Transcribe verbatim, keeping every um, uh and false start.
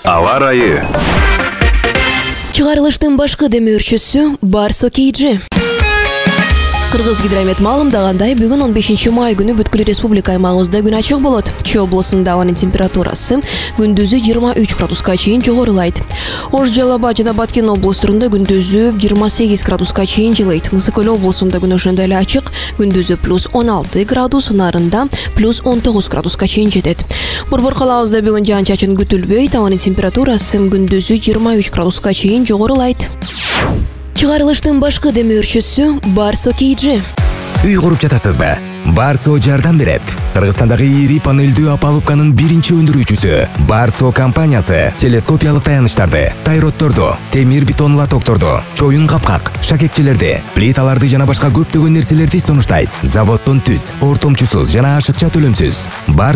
Аба ырайы. Чыгарылыштын башкы демөөрчүсү Барсо Кейджи. Кыргыз гидромет маалымдагандай, бүгүн он бешинчи май күнү бүткүл республика аймагыбызда күн ачык болот. Чүй облусунда ауанын температурасы күндүзү жыйырма үч градуска чейин жогорулайт. Ош, Жалал Абад жана Баткен облустарында күндүзү жыйырма сегиз градуска чейин жылыйт. Мысык Көл облусунда күн ошондой эле ачык, күндүзү плюс он алты градус, нарында плюс он тогуз градуска чейин жетет. Борбор калабызда бүгүн жаан-чачын күтүлбөйт, ауанын температурасы күндүзү жыйырма үч градуска чейин жогорулайт. Чыгарылыштын башкы демөөрчүсү Барсо Кейджи. Үй куруп жатасызбы? Барсо жардам берет. Кыргызстандагы ири панелдүү опалубканын биринчи өндүрүүчүсү Барсо компаниясы телескопиялык таяныштарды, тайротторду, темир бетон лотокторду, чоюн капкак, шакекчелерди, плиталарды жана башка көптөгөн нерселерди сунуштайт. Заводдон түз, ортомчусуз жана ашыкча төлөмсүз.